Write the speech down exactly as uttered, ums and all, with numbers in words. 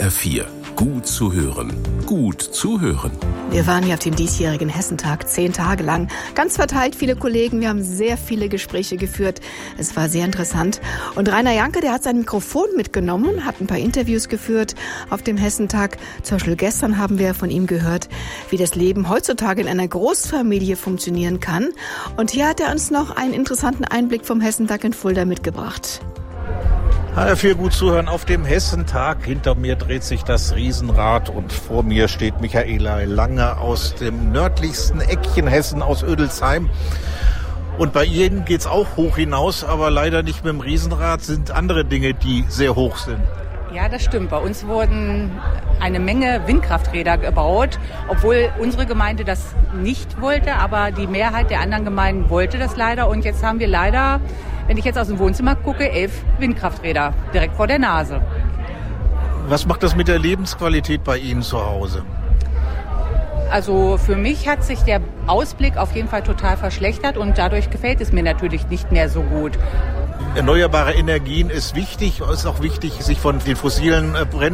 R vier. Gut zu hören. Gut zuhören. Wir waren hier auf dem diesjährigen Hessentag, zehn Tage lang. Ganz verteilt, viele Kollegen. Wir haben sehr viele Gespräche geführt. Es war sehr interessant. Und Rainer Janke, der hat sein Mikrofon mitgenommen, hat ein paar Interviews geführt auf dem Hessentag. Zum Beispiel gestern haben wir von ihm gehört, wie das Leben heutzutage in einer Großfamilie funktionieren kann. Und hier hat er uns noch einen interessanten Einblick vom Hessentag in Fulda mitgebracht. H R vier gut zuhören auf dem Hessentag. Hinter mir dreht sich das Riesenrad und vor mir steht Michaela Lange aus dem nördlichsten Eckchen Hessen, aus Ödelsheim. Und bei Ihnen geht's auch hoch hinaus, aber leider nicht mit dem Riesenrad, sind andere Dinge, die sehr hoch sind. Ja, das stimmt. Bei uns wurden eine Menge Windkrafträder gebaut, obwohl unsere Gemeinde das nicht wollte, aber die Mehrheit der anderen Gemeinden wollte das leider. Und jetzt haben wir leider, wenn ich jetzt aus dem Wohnzimmer gucke, elf Windkrafträder direkt vor der Nase. Was macht das mit der Lebensqualität bei Ihnen zu Hause? Also für mich hat sich der Ausblick auf jeden Fall total verschlechtert und dadurch gefällt es mir natürlich nicht mehr so gut. Erneuerbare Energien ist wichtig. Es ist auch wichtig, sich von den fossilen Brennstoffen